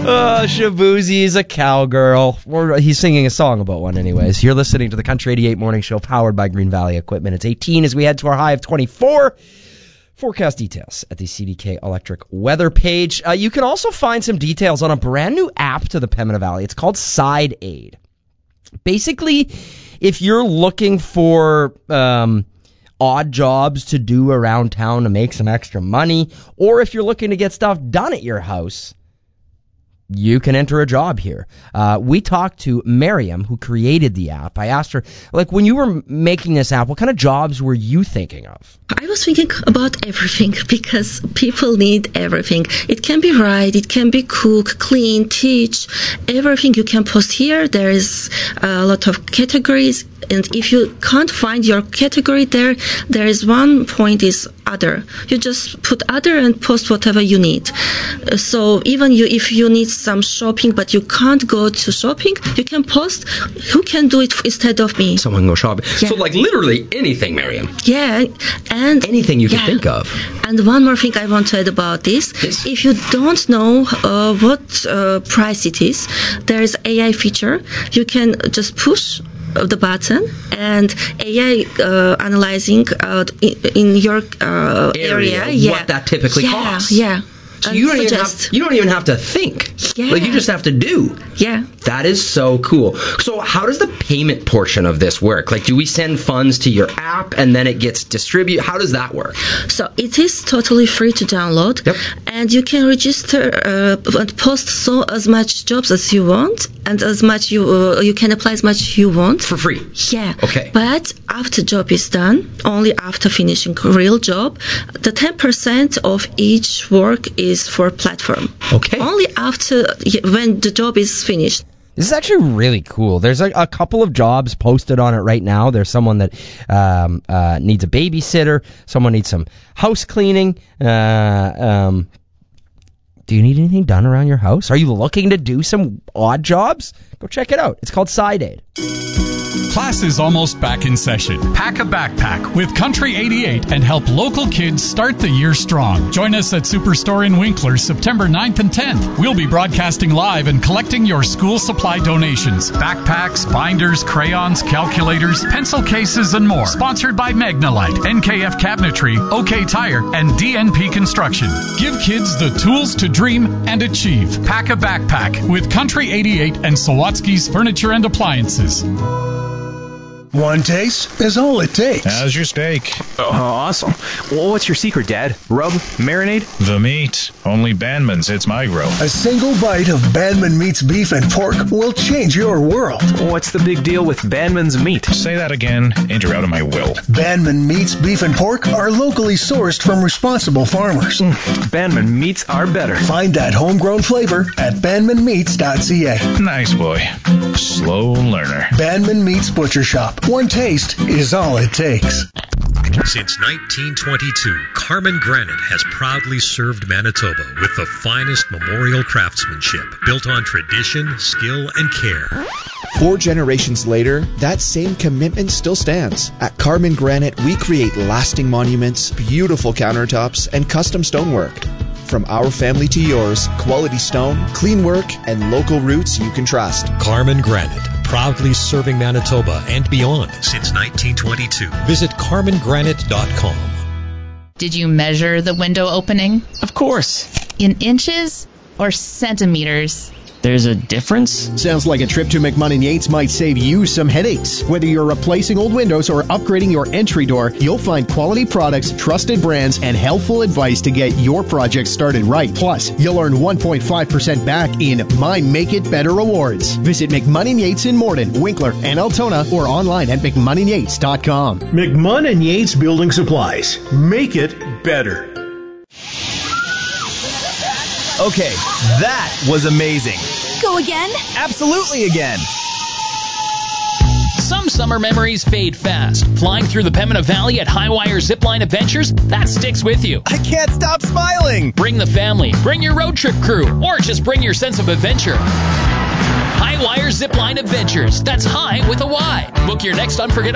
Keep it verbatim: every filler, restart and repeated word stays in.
Oh, Shabuzi's a cowgirl. Or he's singing a song about one anyways. You're listening to the Country eighty-eight Morning Show powered by Green Valley Equipment. It's eighteen as we head to our high of twenty-four. Forecast details at the C D K Electric weather page. Uh, you can also find some details on a brand new app to the Pembina Valley. It's called Side Aid. Basically, if you're looking for um, odd jobs to do around town to make some extra money, or if you're looking to get stuff done at your house, you can enter a job here. Uh, we talked to Miriam, who created the app. I asked her, like, when you were making this app, what kind of jobs were you thinking of? I was thinking about everything because people need everything. It can be write, it can be cook, clean, teach, everything you can post here. There is a lot of categories, and if you can't find your category there, there is one point is other. You just put other and post whatever you need. So even you, if you need some shopping but you can't go to shopping, you can post who can do it instead of me. Someone can go shopping. Yeah. So like literally anything, Miriam. Yeah, and anything you can yeah. think of. And one more thing I want to add about this. Yes. If you don't know uh, what uh, price it is, there is A I feature. You can just push the button and A I uh, analyzing uh, in, in your uh, area, area yeah. what that typically yeah, costs. Yeah. So you don't, even have, you don't even have to think. Yeah. Like, you just have to do. Yeah. That is so cool. So how does the payment portion of this work? Like, do we send funds to your app and then it gets distributed? How does that work? So it is totally free to download. Yep. And you can register uh, and post so as much jobs as you want, and as much you uh, you can apply as much you want. For free? Yeah. Okay. But after job is done, only after finishing a real job, the ten percent of each work is for platform. Okay. Only after, when the job is finished. This is actually really cool. There's a, a couple of jobs posted on it right now. There's someone that um, uh, needs a babysitter. Someone needs some house cleaning. Uh, um, do you need anything done around your house? Are you looking to do some odd jobs? Go check it out. It's called Side Aid. Class is almost back in session. Pack a backpack with Country eighty-eight and help local kids start the year strong. Join us at Superstore in Winkler September ninth and tenth. We'll be broadcasting live and collecting your school supply donations. Backpacks, binders, crayons, calculators, pencil cases, and more. Sponsored by Magnalite, N K F Cabinetry, OK Tire, and D N P Construction. Give kids the tools to dream and achieve. Pack a backpack with Country eighty-eight and Sawatsky's Furniture and Appliances. One taste is all it takes. How's your steak? Oh, awesome. Well, what's your secret, Dad? Rub? Marinade? The meat. Only Bandman's hits my grill. A single bite of Bandman Meat's beef and pork will change your world. What's the big deal with Bandman's meat? Say that again, and you're out of my will. Bandman Meat's beef and pork are locally sourced from responsible farmers. Mm, Bandman Meats are better. Find that homegrown flavor at bandman meats dot c a. Nice boy. Slow learner. Bandman Meats Butcher Shop. One taste is all it takes. Since nineteen twenty-two, Carmen Granite has proudly served Manitoba with the finest memorial craftsmanship built on tradition, skill, and care. Four generations later, that same commitment still stands. At Carmen Granite, we create lasting monuments, beautiful countertops, and custom stonework. From our family to yours, quality stone, clean work, and local roots you can trust. Carmen Granite, proudly serving Manitoba and beyond since nineteen twenty-two. Visit carmen granite dot com. Did you measure the window opening? Of course. In inches or centimeters? There's a difference? Sounds like a trip to McMahon and Yates might save you some headaches. Whether you're replacing old windows or upgrading your entry door, you'll find quality products, trusted brands, and helpful advice to get your project started right. Plus, you'll earn one point five percent back in My Make It Better rewards. Visit McMahon and Yates in Morden, Winkler, and Altona, or online at mcmahon and yates dot com. McMahon and Yates Building Supplies. Make it better. Okay, that was amazing. Go again? Absolutely again. Some summer memories fade fast. Flying through the Pembina Valley at Highwire Zipline Adventures, that sticks with you. I can't stop smiling. Bring the family, bring your road trip crew, or just bring your sense of adventure. Highwire Zipline Adventures. That's high with a Y. Book your next unforgettable